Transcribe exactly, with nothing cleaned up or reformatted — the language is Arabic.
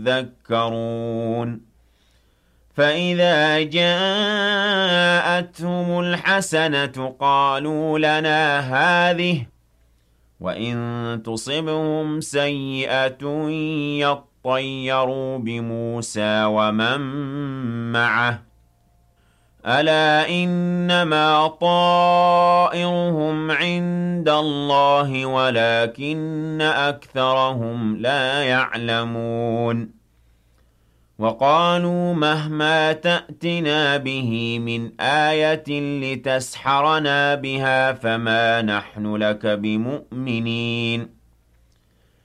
يذكرون فإذا جاءتهم الحسنة قالوا لنا هذه وإن تصبهم سيئة يطيروا بموسى ومن معه ألا إنما طائرهم عند الله ولكن أكثرهم لا يعلمون وقالوا مهما تأتنا به من آية لتسحرنا بها فما نحن لك بمؤمنين